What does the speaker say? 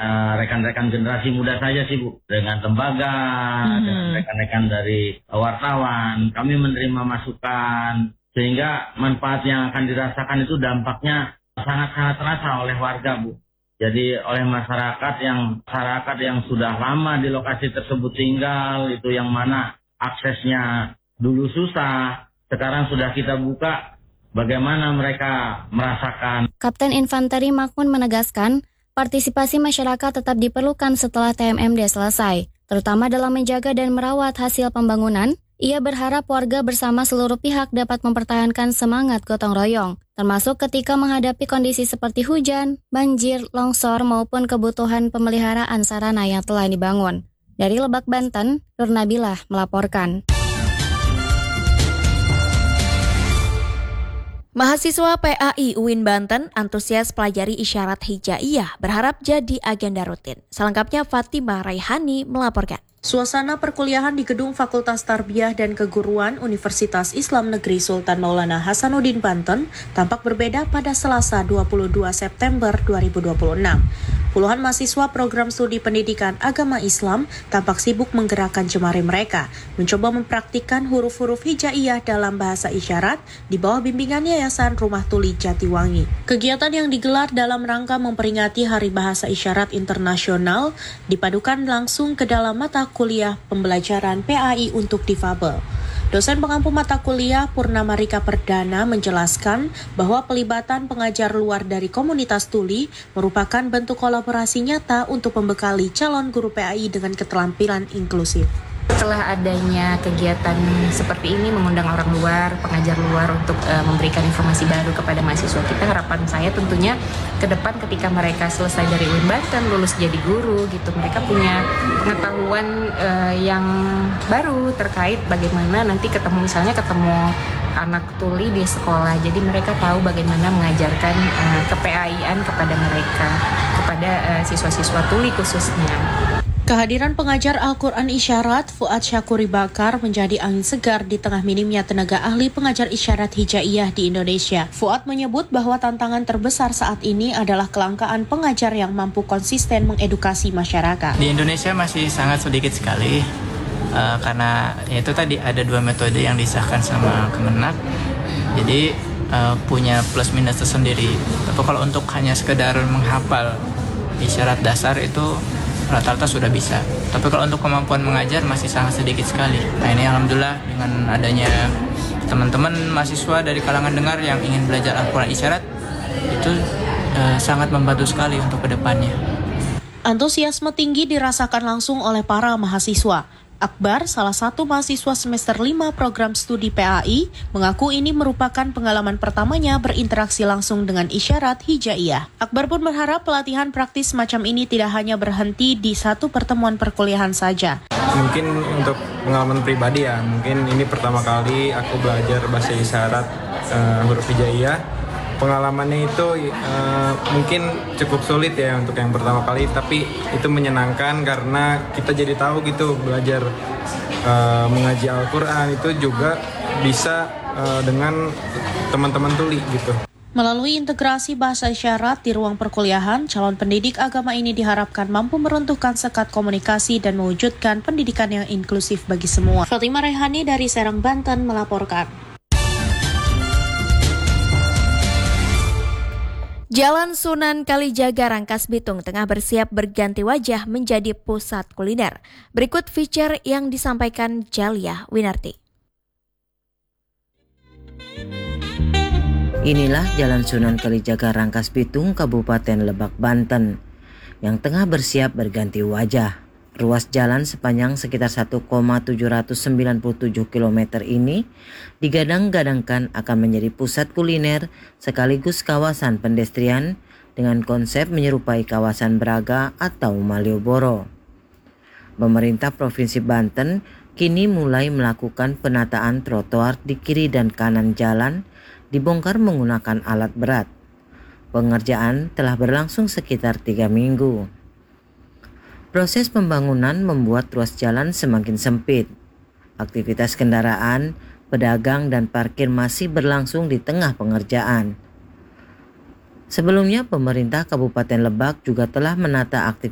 rekan-rekan generasi muda saja sih Bu, dengan tembaga, dengan rekan-rekan dari wartawan, kami menerima masukan sehingga manfaat yang akan dirasakan itu dampaknya sangat-sangat terasa oleh warga Bu. Jadi oleh masyarakat yang sudah lama di lokasi tersebut tinggal, itu yang mana aksesnya dulu susah, sekarang sudah kita buka, bagaimana mereka merasakan. Kapten Infanteri Makmun menegaskan, partisipasi masyarakat tetap diperlukan setelah TMMD selesai, terutama dalam menjaga dan merawat hasil pembangunan. Ia berharap warga bersama seluruh pihak dapat mempertahankan semangat gotong royong, termasuk ketika menghadapi kondisi seperti hujan, banjir, longsor, maupun kebutuhan pemeliharaan sarana yang telah dibangun. Dari Lebak, Banten, Nur Nabilah melaporkan. Mahasiswa PAI UIN Banten antusias pelajari isyarat hijaiyah berharap jadi agenda rutin. Selengkapnya Fatimah Raihani melaporkan. Suasana perkuliahan di Gedung Fakultas Tarbiyah dan Keguruan Universitas Islam Negeri Sultan Maulana Hasanuddin Banten tampak berbeda pada Selasa 22 September 2026. Puluhan mahasiswa program studi pendidikan agama Islam tampak sibuk menggerakkan jemari mereka, mencoba mempraktikkan huruf-huruf hijaiyah dalam bahasa isyarat di bawah bimbingan Yayasan Rumah Tuli Jatiwangi. Kegiatan yang digelar dalam rangka memperingati Hari Bahasa Isyarat Internasional dipadukan langsung ke dalam mata kuliah pembelajaran PAI untuk difabel. Dosen pengampu mata kuliah Purnama Rika Perdana menjelaskan bahwa pelibatan pengajar luar dari komunitas tuli merupakan bentuk kolaborasi nyata untuk membekali calon guru PAI dengan keterampilan inklusif. Setelah adanya kegiatan seperti ini mengundang orang luar, pengajar luar untuk memberikan informasi baru kepada mahasiswa kita, harapan saya tentunya ke depan ketika mereka selesai dari UIN Banten, lulus jadi guru gitu, mereka punya pengetahuan yang baru terkait bagaimana nanti ketemu anak tuli di sekolah. Jadi mereka tahu bagaimana mengajarkan ke-PAI-an kepada mereka, kepada siswa-siswa tuli khususnya. Kehadiran pengajar Al-Quran Isyarat Fuad Syakuri Bakar menjadi angin segar di tengah minimnya tenaga ahli pengajar isyarat hijaiyah di Indonesia. Fuad menyebut bahwa tantangan terbesar saat ini adalah kelangkaan pengajar yang mampu konsisten mengedukasi masyarakat. Di Indonesia masih sangat sedikit sekali, karena itu tadi ada 2 metode yang disahkan sama Kemenak, jadi punya plus minus tersendiri. Tapi kalau untuk hanya sekedar menghafal isyarat dasar itu rata-rata sudah bisa. Tapi kalau untuk kemampuan mengajar masih sangat sedikit sekali. Nah ini alhamdulillah dengan adanya teman-teman mahasiswa dari kalangan dengar yang ingin belajar Al-Quran isyarat itu sangat membantu sekali untuk kedepannya. Antusiasme tinggi dirasakan langsung oleh para mahasiswa. Akbar, salah satu mahasiswa semester 5 program studi PAI, mengaku ini merupakan pengalaman pertamanya berinteraksi langsung dengan isyarat hijaiyah. Akbar pun berharap pelatihan praktis semacam ini tidak hanya berhenti di satu pertemuan perkuliahan saja. Mungkin untuk pengalaman pribadi ya, mungkin ini pertama kali aku belajar bahasa isyarat huruf hijaiyah. Pengalamannya itu mungkin cukup sulit ya untuk yang pertama kali, tapi itu menyenangkan karena kita jadi tahu gitu belajar mengaji Al-Quran itu juga bisa dengan teman-teman tuli gitu. Melalui integrasi bahasa isyarat di ruang perkuliahan, calon pendidik agama ini diharapkan mampu meruntuhkan sekat komunikasi dan mewujudkan pendidikan yang inklusif bagi semua. Fatimah Raihani dari Serang, Banten melaporkan. Jalan Sunan Kalijaga Rangkas Bitung tengah bersiap berganti wajah menjadi pusat kuliner. Berikut feature yang disampaikan Jalia Winarti. Inilah Jalan Sunan Kalijaga Rangkas Bitung, Kabupaten Lebak, Banten, yang tengah bersiap berganti wajah. Ruas jalan sepanjang sekitar 1,797 km ini digadang-gadangkan akan menjadi pusat kuliner sekaligus kawasan pedestrian dengan konsep menyerupai kawasan Braga atau Malioboro. Pemerintah Provinsi Banten kini mulai melakukan penataan trotoar di kiri dan kanan jalan dibongkar menggunakan alat berat. Pengerjaan telah berlangsung sekitar 3 minggu. Proses pembangunan membuat ruas jalan semakin sempit. Aktivitas kendaraan, pedagang, dan parkir masih berlangsung di tengah pengerjaan. Sebelumnya, pemerintah Kabupaten Lebak juga telah menata aktivitas